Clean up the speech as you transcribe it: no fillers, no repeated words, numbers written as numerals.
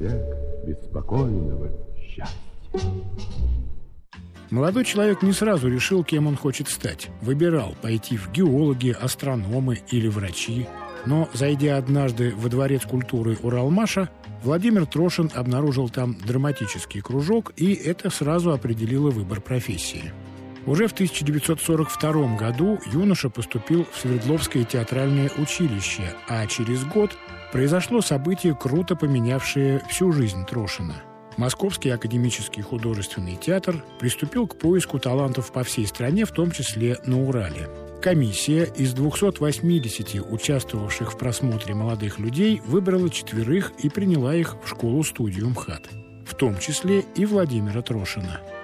век беспокойного счастья. Молодой человек не сразу решил, кем он хочет стать. Выбирал пойти в геологи, астрономы или врачи. Но, зайдя однажды во дворец культуры Уралмаша, Владимир Трошин обнаружил там драматический кружок, и это сразу определило выбор профессии. Уже в 1942 году юноша поступил в Свердловское театральное училище, а через год произошло событие, круто поменявшее всю жизнь Трошина. Московский академический художественный театр приступил к поиску талантов по всей стране, в том числе на Урале. Комиссия из 280 участвовавших в просмотре молодых людей выбрала 4 и приняла их в школу-студию МХАТ, в том числе и Владимира Трошина.